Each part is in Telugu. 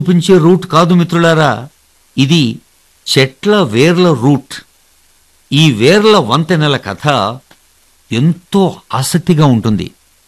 చూపించే రూట్ కాదు మిత్రులారా, ఇది చెట్ల వేర్ల రూట్. ఈ వేర్ల వంతెనల కథ ఎంతో ఆసక్తిగా ఉంటుంది.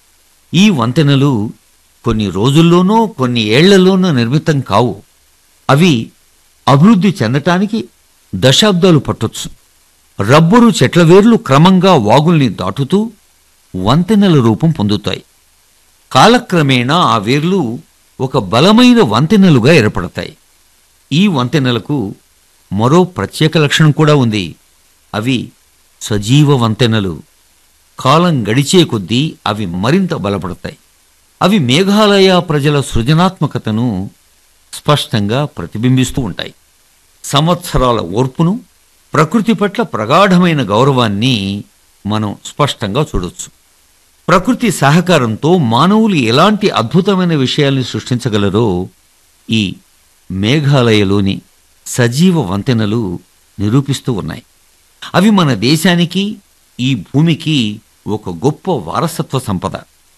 ఈ వంతెనలు కొన్ని రోజుల్లోనో కొన్ని ఏళ్లలోనో నిర్మితం కావు. అవి అభివృద్ధి చెందటానికి దశాబ్దాలు పట్టొచ్చు. రబ్బరు చెట్ల వేర్లు క్రమంగా వాగుల్ని దాటుతూ వంతెనల రూపం పొందుతాయి. కాలక్రమేణా ఆ వేర్లు ఒక బలమైన వంతెనలుగా ఏర్పడతాయి. ఈ వంతెనలకు మరో ప్రత్యేక లక్షణం కూడా ఉంది. అవి సజీవ వంతెనలు. కాలం గడిచే కొద్దీ అవి మరింత బలపడతాయి. అవి మేఘాలయ ప్రజల సృజనాత్మకతను స్పష్టంగా ప్రతిబింబిస్తూ ఉంటాయి. సంవత్సరాల ఓర్పును, ప్రకృతి పట్ల ప్రగాఢమైన గౌరవాన్ని మనం స్పష్టంగా చూడొచ్చు. ప్రకృతి సహకారంతో మానవులు ఎలాంటి అద్భుతమైన విషయాల్ని సృష్టించగలరో ఈ మేఘాలయలోని సజీవ వంతెనలు నిరూపిస్తూ ఉన్నాయి. అవి మన దేశానికి, ఈ భూమికి ఒక గొప్ప వారసత్వ సంపద.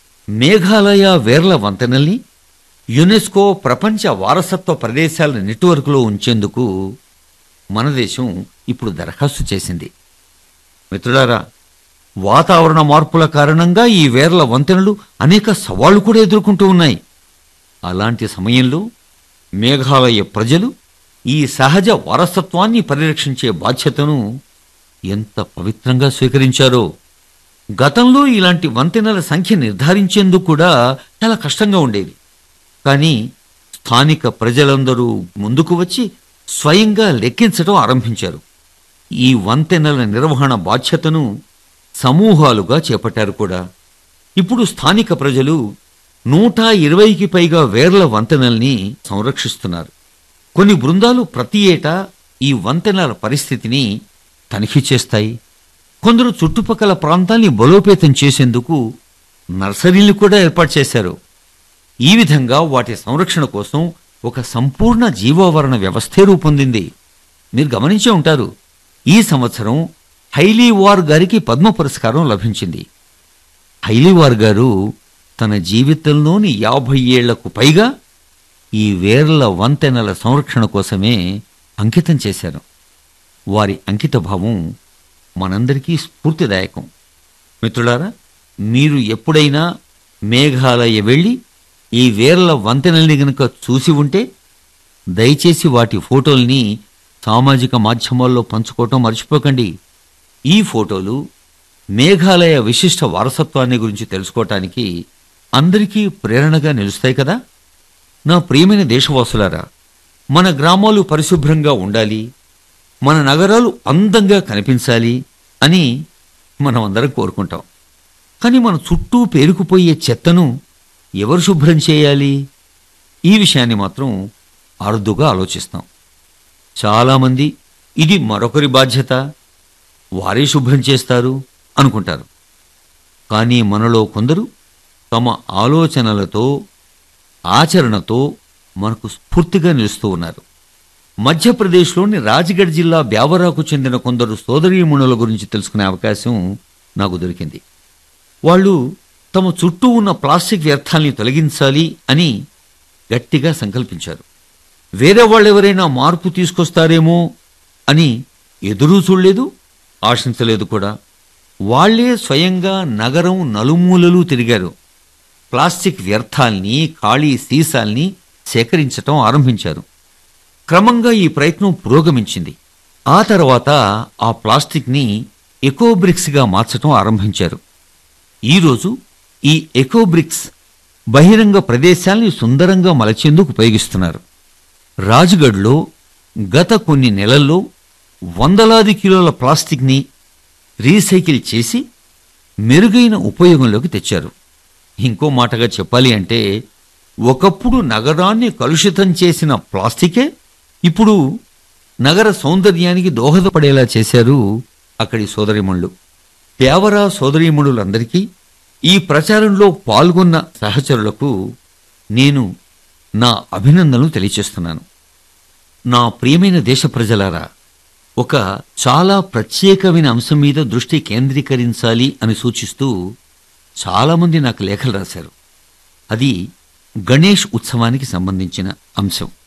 మేఘాలయ వేర్ల వంతెనల్ని యునెస్కో ప్రపంచ వారసత్వ ప్రదేశాల నెట్వర్క్లో ఉంచేందుకు మన దేశం ఇప్పుడు దరఖాస్తు చేసింది. మిత్రులారా, వాతావరణ మార్పుల కారణంగా ఈ వేర్ల వంతెనలు అనేక సవాళ్లు కూడా ఎదుర్కొంటూ ఉన్నాయి. అలాంటి సమయంలో మేఘాలయ ప్రజలు ఈ సహజ వారసత్వాన్ని పరిరక్షించే బాధ్యతను ఎంత పవిత్రంగా స్వీకరించారో. గతంలో ఇలాంటి వంతెనల సంఖ్య నిర్ధారించేందుకు కూడా చాలా కష్టంగా ఉండేది. కానీ స్థానిక ప్రజలందరూ ముందుకు వచ్చి స్వయంగా లెక్కించడం ఆరంభించారు. ఈ వంతెనల నిర్వహణ బాధ్యతను సమూహాలుగా చేపట్టారు కూడా. ఇప్పుడు స్థానిక ప్రజలు 120కి పైగా వేర్ల వంతెనల్ని సంరక్షిస్తున్నారు. కొన్ని బృందాలు ప్రతి ఏటా ఈ వంతెనల పరిస్థితిని తనిఖీ చేస్తాయి. కొందరు చుట్టుపక్కల ప్రాంతాల్ని బలోపేతం చేసేందుకు నర్సరీలు కూడా ఏర్పాటు చేశారు. ఈ విధంగా వాటి సంరక్షణ కోసం ఒక సంపూర్ణ జీవావరణ వ్యవస్థే రూపొందింది. మీరు గమనించే ఉంటారు, ఈ సంవత్సరం హైలీవార్ గారికి పద్మ పురస్కారం లభించింది. హైలీవార్ గారు తన జీవితంలోని 50 ఏళ్లకు పైగా ఈ వేర్ల వంతెనల సంరక్షణ కోసమే అంకితం చేశారు. వారి అంకితభావం మనందరికీ స్ఫూర్తిదాయకం. మిత్రులారా, మీరు ఎప్పుడైనా మేఘాలయ వెళ్ళి ఈ వేర్ల వంతెనల్ని గనుక చూసి ఉంటే దయచేసి వాటి ఫోటోల్ని సామాజిక మాధ్యమాల్లో పంచుకోవటం మర్చిపోకండి. ఈ ఫోటోలు మేఘాలయ విశిష్ట వారసత్వాన్ని గురించి తెలుసుకోవటానికి అందరికీ ప్రేరణగా నిలుస్తాయి కదా. నా ప్రియమైన దేశవాసులారా, మన గ్రామాలు పరిశుభ్రంగా ఉండాలి, మన నగరాలు అందంగా కనిపించాలి అని మనం అందరం కోరుకుంటాం. కానీ మన చుట్టూ పేరుకుపోయే చెత్తను ఎవరు శుభ్రం చేయాలి? ఈ విషయాన్ని మాత్రం అరుదుగా ఆలోచిస్తాం. చాలామంది ఇది మరొకరి బాధ్యత, వారే శుభ్రం చేస్తారు అనుకుంటారు. కానీ మనలో కొందరు తమ ఆలోచనలతో, ఆచరణతో మనకు స్ఫూర్తిగా నిలుస్తూ ఉన్నారు. మధ్యప్రదేశ్లోని రాజ్గఢ్ జిల్లా బ్యావరాకు చెందిన కొందరు సోదరీమణుల గురించి తెలుసుకునే అవకాశం నాకు దొరికింది. వాళ్ళు తమ చుట్టూ ఉన్న ప్లాస్టిక్ వ్యర్థాల్ని తొలగించాలి అని గట్టిగా సంకల్పించారు. వేరే వాళ్ళెవరైనా మార్పు తీసుకొస్తారేమో అని ఎదురూ చూడలేదు, ఆశించలేదు కూడా. వాళ్లే స్వయంగా నగరం నలుమూలలు తిరిగారు. ప్లాస్టిక్ వ్యర్థాల్ని, ఖాళీ సీసాల్ని సేకరించటం ఆరంభించారు. క్రమంగా ఈ ప్రయత్నం పురోగమించింది. ఆ తర్వాత ఆ ప్లాస్టిక్ని ఎకోబ్రిక్స్గా మార్చటం ఆరంభించారు. ఈరోజు ఈ ఎకోబ్రిక్స్ బహిరంగ ప్రదేశాల్ని సుందరంగా మలచేందుకు ఉపయోగిస్తున్నారు. రాజ్గఢ్లో గత కొన్ని నెలల్లో వందలాది కిలోల ప్లాస్టిక్ని రీసైకిల్ చేసి మెరుగైన ఉపయోగంలోకి తెచ్చారు. ఇంకో మాటగా చెప్పాలి అంటే, ఒకప్పుడు నగరాన్ని కలుషితం చేసిన ప్లాస్టికే ఇప్పుడు నగర సౌందర్యానికి దోహదపడేలా చేశారు అక్కడి సోదరీమణులు. బ్యావరా సోదరీమణులందరికీ, ఈ ప్రచారంలో పాల్గొన్న సహచరులకు నేను నా అభినందనలు తెలియచేస్తున్నాను. నా ప్రియమైన దేశ ప్రజలారా, ఒక చాలా ప్రత్యేకమైన అంశం మీద దృష్టి కేంద్రీకరించాలి అని సూచిస్తూ చాలామంది నాకు లేఖలు రాశారు. అది గణేష్ ఉత్సవానికి సంబంధించిన అంశం.